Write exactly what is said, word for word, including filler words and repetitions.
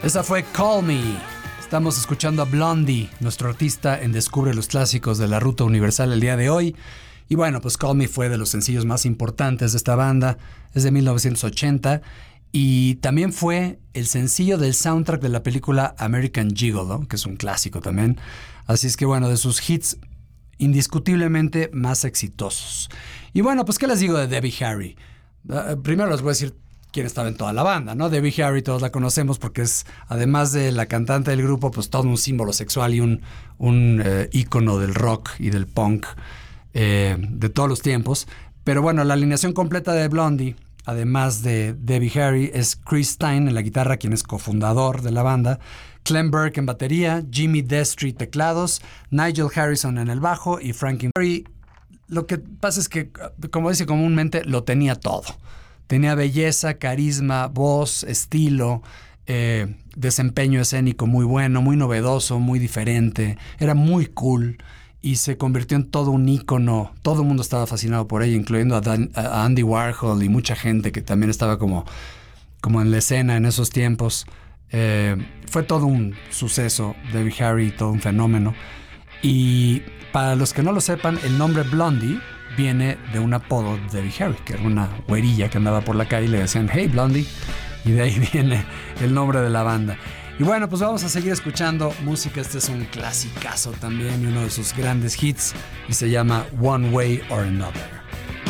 Esa fue Call Me. Estamos escuchando a Blondie, nuestro artista en Descubre los Clásicos de la Ruta Universal el día de hoy. Y bueno, pues Call Me fue de los sencillos más importantes de esta banda. Es de mil novecientos ochenta y también fue el sencillo del soundtrack de la película American Gigolo, que es un clásico también. Así es que bueno, de sus hits indiscutiblemente más exitosos. Y bueno, pues ¿qué les digo de Debbie Harry? Uh, primero les voy a decir quién estaba en toda la banda, ¿no? Debbie Harry todos la conocemos porque es, además de la cantante del grupo, pues todo un símbolo sexual y un, un eh, ícono del rock y del punk eh, de todos los tiempos. Pero bueno, la alineación completa de Blondie, además de Debbie Harry, es Chris Stein en la guitarra, quien es cofundador de la banda, Clem Burke en batería, Jimmy Destry teclados, Nigel Harrison en el bajo y Frankie Harry. Lo que pasa es que, como dice comúnmente, lo tenía todo. Tenía belleza, carisma, voz, estilo, eh, desempeño escénico muy bueno, muy novedoso, muy diferente. Era muy cool y se convirtió en todo un ícono. Todo el mundo estaba fascinado por ella, incluyendo a, Dan, a Andy Warhol y mucha gente que también estaba como, como en la escena en esos tiempos. Eh, fue todo un suceso, Debbie Harry, todo un fenómeno. Y para los que no lo sepan, el nombre Blondie viene de un apodo de Debbie Harry, que era una güerilla que andaba por la calle y le decían "Hey Blondie", y de ahí viene el nombre de la banda. Y bueno, pues vamos a seguir escuchando música. Este es un clasicazo también y uno de sus grandes hits y se llama One Way or Another.